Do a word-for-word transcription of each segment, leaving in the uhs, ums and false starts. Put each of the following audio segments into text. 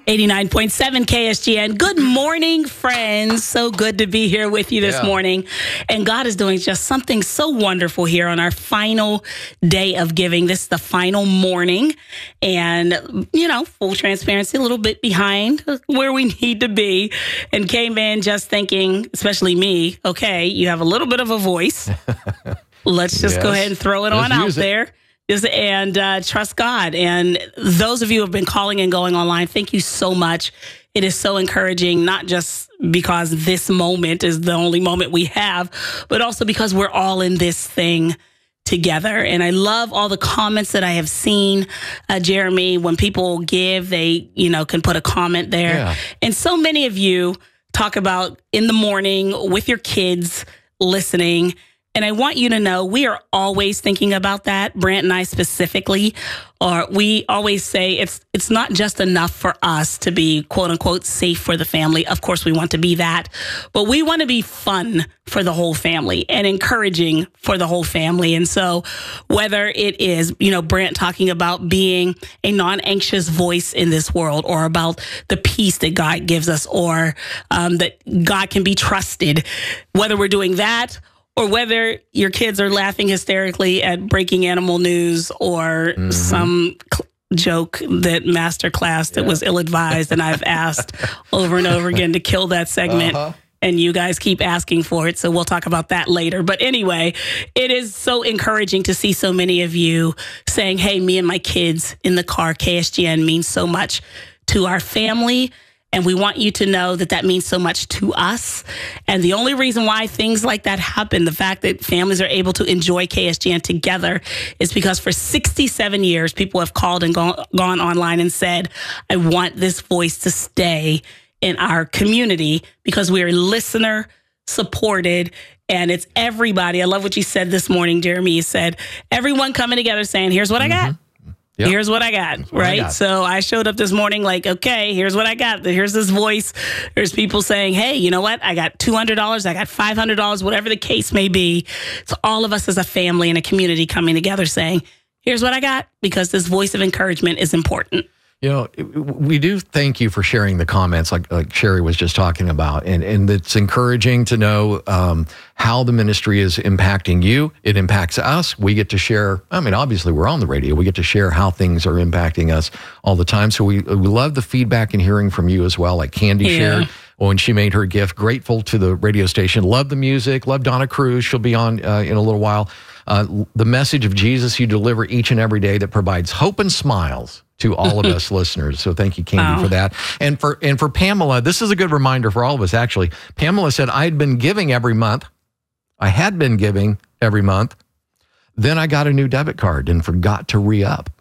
eighty-nine point seven K S G N. Good morning, friends. So good to be here with you this yeah. morning. And God is doing just something so wonderful here on our final day of giving. This is the final morning. And, you know, full transparency, a little bit behind where we need to be. And came in just thinking, especially me, okay, you have a little bit of a voice. Let's just yes. go ahead and throw it Let's on out it. there. And uh, trust God. And those of you who have been calling and going online, thank you so much. It is so encouraging, not just because this moment is the only moment we have, but also because we're all in this thing together. And I love all the comments that I have seen, uh, Jeremy. When people give, they, you know, can put a comment there. Yeah. And so many of you talk about in the morning with your kids listening. And I want you to know we are always thinking about that, Brant and I specifically, or we always say it's it's not just enough for us to be, quote unquote, safe for the family. Of course, we want to be that, but we want to be fun for the whole family and encouraging for the whole family. And so whether it is, you know, Brant talking about being a non-anxious voice in this world, or about the peace that God gives us, or um, that God can be trusted, whether we're doing that, or whether your kids are laughing hysterically at breaking animal news, or mm-hmm. some cl- joke that masterclass that yeah. was ill-advised, and I've asked over and over again to kill that segment, uh-huh. and you guys keep asking for it, so we'll talk about that later. But anyway, it is so encouraging to see so many of you saying, hey, me and my kids in the car, K S G N means so much to our family. And we want you to know that that means so much to us. And the only reason why things like that happen, the fact that families are able to enjoy K S G N together, is because for sixty-seven years, people have called and gone, gone online and said, I want this voice to stay in our community because we are listener supported. And it's everybody. I love what you said this morning, Jeremy. You said, everyone coming together saying, here's what mm-hmm. I got. Yep. Here's what I got, what right? I got. So I showed up this morning like, okay, here's what I got. Here's this voice. There's people saying, hey, you know what? I got two hundred dollars. I got five hundred dollars, whatever the case may be. So all of us as a family and a community coming together saying, here's what I got, because this voice of encouragement is important. You know, we do thank you for sharing the comments like, like Sherry was just talking about. And, and it's encouraging to know um, how the ministry is impacting you. It impacts us. We get to share. I mean, obviously, we're on the radio. We get to share how things are impacting us all the time. So we, we love the feedback and hearing from you as well, like Candy yeah. shared when she made her gift. Grateful to the radio station. Love the music. Love Donna Cruz. She'll be on uh, in a little while. Uh, the message of Jesus you deliver each and every day that provides hope and smiles to all of us listeners. So thank you, Candy, wow. for that. And for and for Pamela, this is a good reminder for all of us, actually. Pamela said, I had been giving every month. I had been giving every month. Then I got a new debit card and forgot to re-up.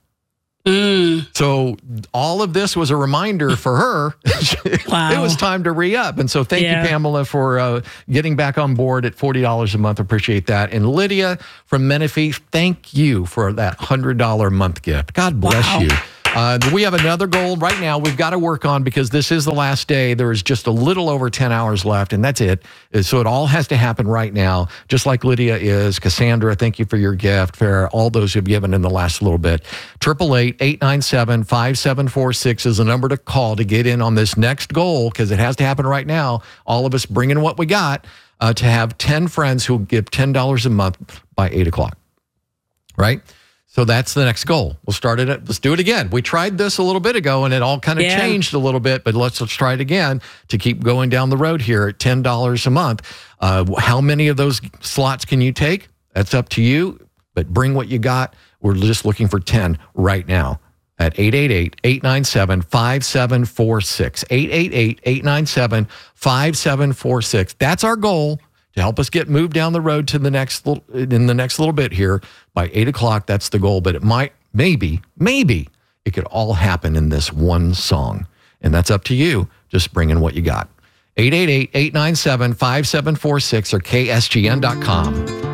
Mm. So all of this was a reminder for her. Wow. It was time to re-up. And so thank yeah. you, Pamela, for uh, getting back on board at forty dollars a month. Appreciate that. And Lydia from Menifee, thank you for that one hundred dollars a month gift. God bless wow. you. Uh, we have another goal right now we've got to work on, because this is the last day. There is just a little over ten hours left, and that's it. So it all has to happen right now, just like Lydia is. Cassandra, thank you for your gift. For all those who've given in the last little bit. eight eight eight, eight nine seven, five seven four six is the number to call to get in on this next goal, because it has to happen right now. All of us bringing what we got uh, to have ten friends who give ten dollars a month by eight o'clock, right? So that's the next goal. We'll start it. At, let's do it again. We tried this a little bit ago, and it all kind of yeah. changed a little bit. But let's let's try it again to keep going down the road here at ten dollars a month. Uh, how many of those slots can you take? That's up to you. But bring what you got. We're just looking for ten right now at eight eight eight, eight nine seven, five seven four six. eight eight eight, eight nine seven, five seven four six. That's our goal, to help us get moved down the road to the next little, in the next little bit here by eight o'clock. That's the goal, but it might, maybe, maybe it could all happen in this one song. And that's up to you. Just bring in what you got. eight eight eight, eight nine seven, five seven four six or K S G N dot com.